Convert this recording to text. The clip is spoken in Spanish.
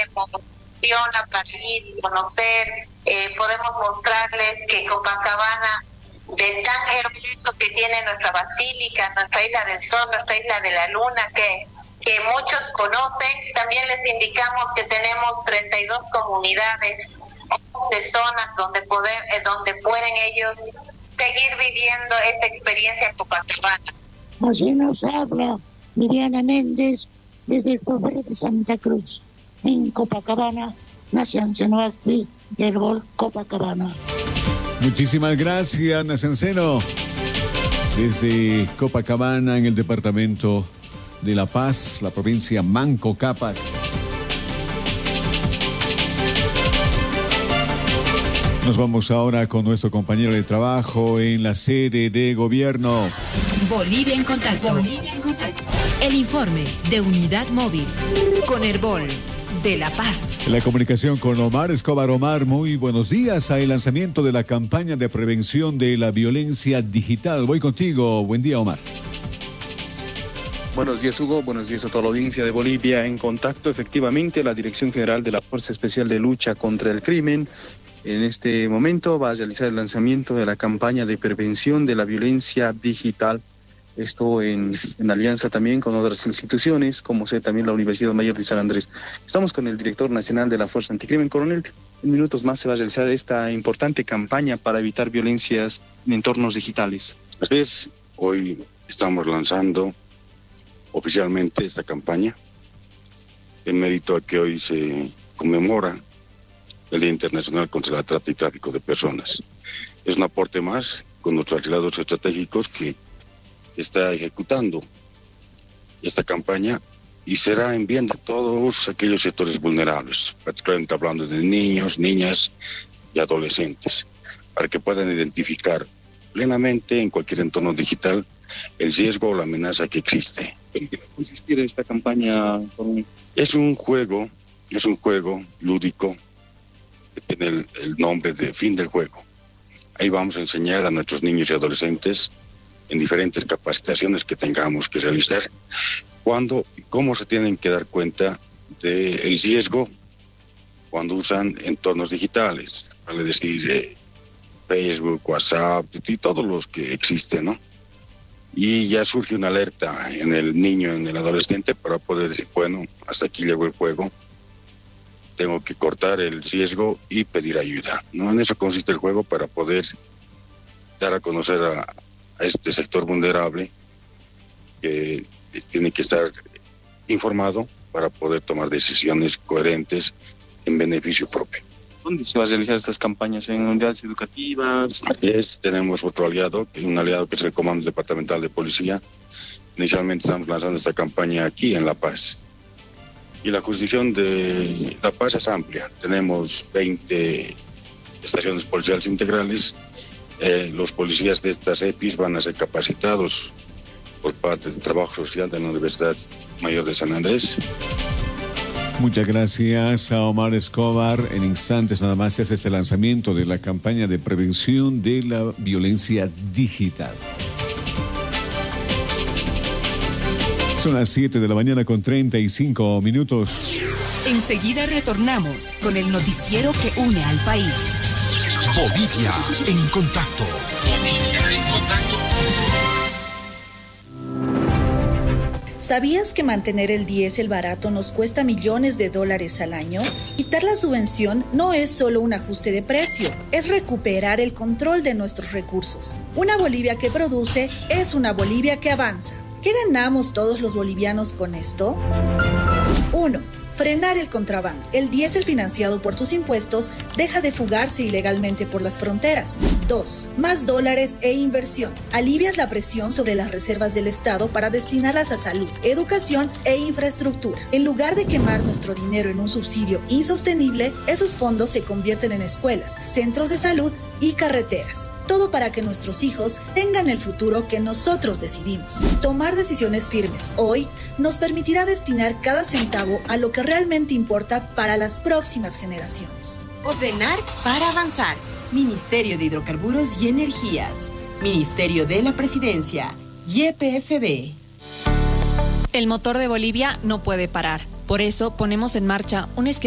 emociona para ir y conocer. Podemos mostrarles que Copacabana, de tan hermoso que tiene nuestra basílica, nuestra isla del sol, nuestra isla de la luna, que muchos conocen. También les indicamos que tenemos 32 comunidades de zonas donde pueden ellos seguir viviendo esta experiencia en Copacabana. Así nos habla Miriana Méndez desde el pueblo de Santa Cruz, en Copacabana, Nacianceno del Gol Copacabana. Muchísimas gracias, Nacianceno. Desde Copacabana, en el departamento de La Paz, la provincia Manco Cápac. Nos vamos ahora con nuestro compañero de trabajo en la sede de gobierno. Bolivia en contacto. Bolivia en contacto. El informe de Unidad Móvil con Herbol de La Paz. La comunicación con Omar Escobar. Omar, muy buenos días. Hay lanzamiento de la campaña de prevención de la violencia digital. Voy contigo. Buen día, Omar. Buenos días, Hugo. Buenos días a toda la audiencia de Bolivia en contacto. Efectivamente, la Dirección General de la Fuerza Especial de Lucha contra el Crimen en este momento va a realizar el lanzamiento de la campaña de prevención de la violencia digital. Esto en alianza también con otras instituciones, como sea también la Universidad Mayor de San Andrés. Estamos con el director nacional de la Fuerza Anticrimen, coronel. En minutos más se va a realizar esta importante campaña para evitar violencias en entornos digitales. Así es, hoy estamos lanzando oficialmente esta campaña en mérito a que hoy se conmemora el Día Internacional contra la Trata y Tráfico de Personas. Es un aporte más con nuestros aliados estratégicos que está ejecutando esta campaña y será en bien de todos aquellos sectores vulnerables, particularmente hablando de niños, niñas y adolescentes, para que puedan identificar plenamente en cualquier entorno digital el riesgo o la amenaza que existe. ¿En qué va a consistir esta campaña? Es un juego lúdico que tiene el nombre de Fin del Juego. Ahí vamos a enseñar a nuestros niños y adolescentes en diferentes capacitaciones que tengamos que realizar, cuándo y cómo se tienen que dar cuenta del riesgo cuando usan entornos digitales, vale decir Facebook, WhatsApp y todos los que existen, ¿no? Y ya surge una alerta en el niño, en el adolescente, para poder decir, bueno, hasta aquí llegó el juego, tengo que cortar el riesgo y pedir ayuda, ¿no? En eso consiste el juego, para poder dar a conocer a este sector vulnerable que tiene que estar informado para poder tomar decisiones coherentes en beneficio propio. ¿Dónde se va a realizar estas campañas? ¿En unidades educativas? Tenemos otro aliado, un aliado que es el Comando Departamental de Policía. Inicialmente estamos lanzando esta campaña aquí en La Paz. Y la jurisdicción de La Paz es amplia. Tenemos 20 estaciones policiales integrales. Los policías de estas EPIs van a ser capacitados por parte del Trabajo Social de la Universidad Mayor de San Andrés. Muchas gracias a Omar Escobar. En instantes nada más se hace este lanzamiento de la campaña de prevención de la violencia digital. Son las 7 de la mañana con 35 minutos. Enseguida retornamos con el noticiero que une al país. Bolivia en contacto. Bolivia en contacto. ¿Sabías que mantener el diésel barato nos cuesta millones de dólares al año? Quitar la subvención no es solo un ajuste de precio, es recuperar el control de nuestros recursos. Una Bolivia que produce es una Bolivia que avanza. ¿Qué ganamos todos los bolivianos con esto? 1. Frenar el contrabando. El diésel financiado por tus impuestos deja de fugarse ilegalmente por las fronteras. 2. Más dólares e inversión. Alivias la presión sobre las reservas del Estado para destinarlas a salud, educación e infraestructura. En lugar de quemar nuestro dinero en un subsidio insostenible, esos fondos se convierten en escuelas, centros de salud y carreteras. Todo para que nuestros hijos tengan el futuro que nosotros decidimos. Tomar decisiones firmes hoy nos permitirá destinar cada centavo a lo que realmente importa para las próximas generaciones. Ordenar para avanzar. Ministerio de Hidrocarburos y Energías. Ministerio de la Presidencia. YPFB. El motor de Bolivia no puede parar. Por eso ponemos en marcha un esquema